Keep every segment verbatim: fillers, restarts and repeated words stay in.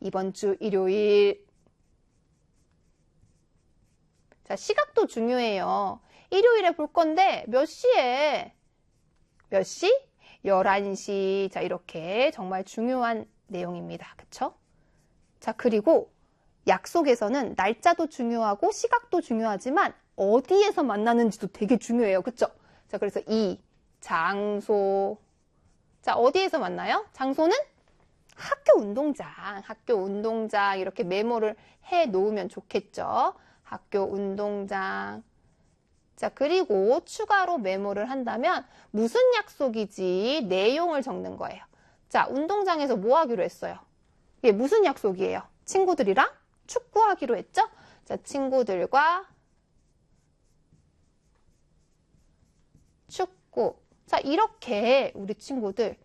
이번 주 일요일. 자, 시각도 중요해요. 일요일에 볼 건데 몇 시에? 몇 시? 열한 시. 자, 이렇게 정말 중요한 내용입니다. 그쵸? 자, 그리고 약속에서는 날짜도 중요하고 시각도 중요하지만 어디에서 만나는지도 되게 중요해요. 그쵸? 자, 그래서 이 장소. 자, 어디에서 만나요? 장소는 학교 운동장. 학교 운동장 이렇게 메모를 해 놓으면 좋겠죠. 학교 운동장. 자, 그리고 추가로 메모를 한다면 무슨 약속이지 내용을 적는 거예요. 자, 운동장에서 뭐 하기로 했어요? 이게 무슨 약속이에요? 친구들이랑 축구하기로 했죠? 자, 친구들과 축구. 자, 이렇게 우리 친구들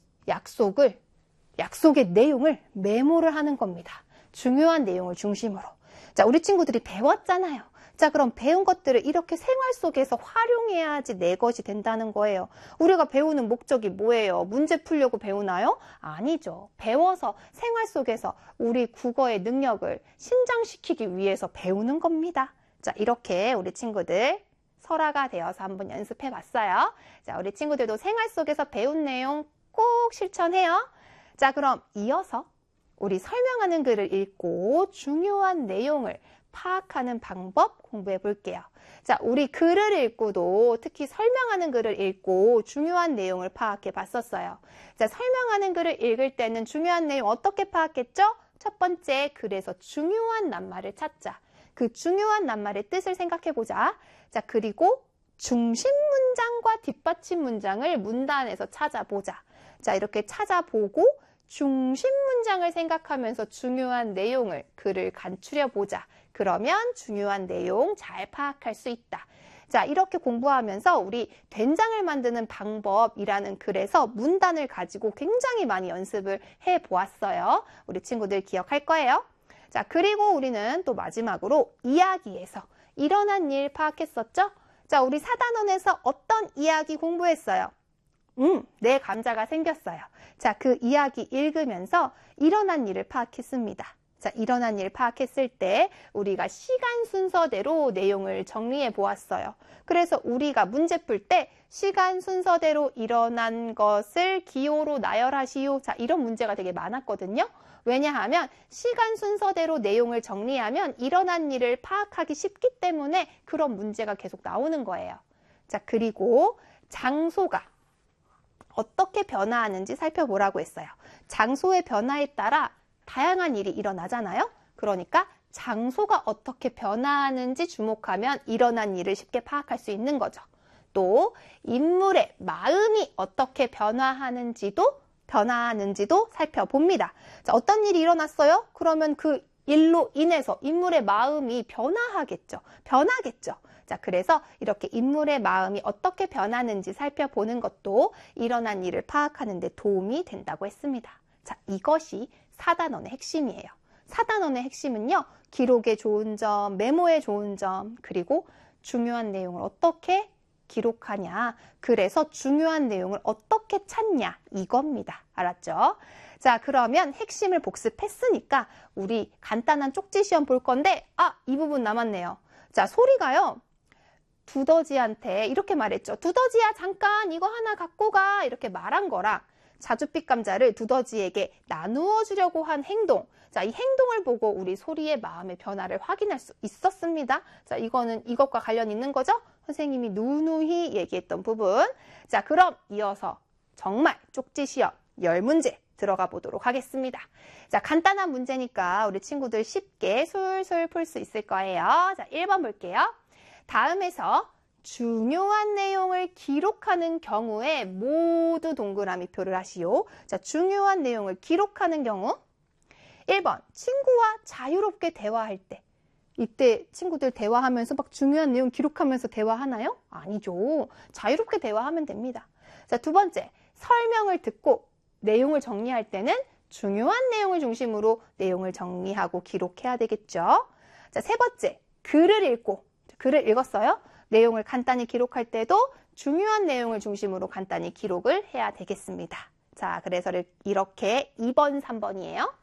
약속을, 약속의 내용을 메모를 하는 겁니다. 중요한 내용을 중심으로. 자, 우리 친구들이 배웠잖아요. 자, 그럼 배운 것들을 이렇게 생활 속에서 활용해야지 내 것이 된다는 거예요. 우리가 배우는 목적이 뭐예요? 문제 풀려고 배우나요? 아니죠. 배워서 생활 속에서 우리 국어의 능력을 신장시키기 위해서 배우는 겁니다. 자, 이렇게 우리 친구들 설화가 되어서 한번 연습해 봤어요. 자, 우리 친구들도 생활 속에서 배운 내용 꼭 실천해요. 자, 그럼 이어서 우리 설명하는 글을 읽고 중요한 내용을 파악하는 방법 공부해 볼게요. 자, 우리 글을 읽고도 특히 설명하는 글을 읽고 중요한 내용을 파악해 봤었어요. 자, 설명하는 글을 읽을 때는 중요한 내용 어떻게 파악했죠? 첫 번째, 글에서 중요한 낱말을 찾자. 그 중요한 낱말의 뜻을 생각해 보자. 자, 그리고 중심 문장과 뒷받침 문장을 문단에서 찾아보자. 자, 이렇게 찾아보고 중심 문장을 생각하면서 중요한 내용을 글을 간추려 보자. 그러면 중요한 내용 잘 파악할 수 있다. 자, 이렇게 공부하면서 우리 된장을 만드는 방법이라는 글에서 문단을 가지고 굉장히 많이 연습을 해 보았어요. 우리 친구들 기억할 거예요. 자, 그리고 우리는 또 마지막으로 이야기에서 일어난 일 파악했었죠? 자, 우리 사단원에서 어떤 이야기 공부했어요? 음, 내 감자가 생겼어요. 자, 그 이야기 읽으면서 일어난 일을 파악했습니다. 자, 일어난 일 파악했을 때 우리가 시간 순서대로 내용을 정리해 보았어요. 그래서 우리가 문제 풀 때 시간 순서대로 일어난 것을 기호로 나열하시오. 자, 이런 문제가 되게 많았거든요. 왜냐하면 시간 순서대로 내용을 정리하면 일어난 일을 파악하기 쉽기 때문에 그런 문제가 계속 나오는 거예요. 자, 그리고 장소가 어떻게 변화하는지 살펴보라고 했어요. 장소의 변화에 따라 다양한 일이 일어나잖아요. 그러니까 장소가 어떻게 변화하는지 주목하면 일어난 일을 쉽게 파악할 수 있는 거죠. 또 인물의 마음이 어떻게 변화하는지도 변화하는지도 살펴봅니다. 자, 어떤 일이 일어났어요? 그러면 그 일로 인해서 인물의 마음이 변화하겠죠. 변하겠죠. 자, 그래서 이렇게 인물의 마음이 어떻게 변하는지 살펴보는 것도 일어난 일을 파악하는 데 도움이 된다고 했습니다. 자, 이것이 사단원의 핵심이에요. 사단원의 핵심은요, 기록의 좋은 점, 메모의 좋은 점, 그리고 중요한 내용을 어떻게 기록하냐, 그래서 중요한 내용을 어떻게 찾냐, 이겁니다. 알았죠? 자, 그러면 핵심을 복습했으니까 우리 간단한 쪽지 시험 볼 건데, 아, 이 부분 남았네요. 자, 소리가요, 두더지한테 이렇게 말했죠. 두더지야, 잠깐 이거 하나 갖고 가, 이렇게 말한 거랑 자줏빛 감자를 두더지에게 나누어 주려고 한 행동. 자, 이 행동을 보고 우리 소리의 마음의 변화를 확인할 수 있었습니다. 자, 이거는 이것과 관련 있는 거죠? 선생님이 누누이 얘기했던 부분. 자, 그럼 이어서 정말 쪽지 시험 열 문제 들어가 보도록 하겠습니다. 자, 간단한 문제니까 우리 친구들 쉽게 술술 풀 수 있을 거예요. 자, 일 번 볼게요. 다음에서 중요한 내용을 기록하는 경우에 모두 동그라미 표를 하시오. 자, 중요한 내용을 기록하는 경우 일 번, 친구와 자유롭게 대화할 때. 이때 친구들 대화하면서 막 중요한 내용 기록하면서 대화하나요? 아니죠. 자유롭게 대화하면 됩니다. 자, 두 번째, 설명을 듣고 내용을 정리할 때는 중요한 내용을 중심으로 내용을 정리하고 기록해야 되겠죠. 자, 세 번째, 글을 읽고, 글을 읽었어요? 내용을 간단히 기록할 때도 중요한 내용을 중심으로 간단히 기록을 해야 되겠습니다. 자, 그래서 이렇게 이 번, 삼 번이에요.